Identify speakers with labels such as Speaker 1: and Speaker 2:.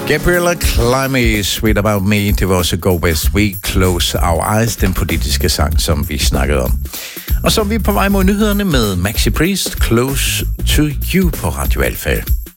Speaker 1: Gabriella Clime, Sweet About Me. Det var også Go West We, Close Our Eyes, den politiske sang, som vi snakkede om. Og så er vi på vej mod nyhederne med Maxi Priest, Close to You på Radio Alfa.